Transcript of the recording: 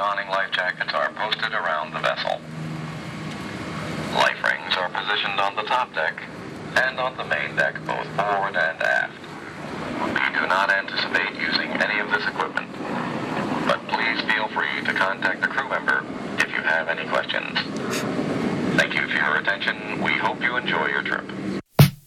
donning life jackets are posted around the vessel. Life rings are positioned on the top deck and on the main deck, both forward and aft. We do not anticipate using any of this equipment, but please feel free to contact the crew member if you have any questions.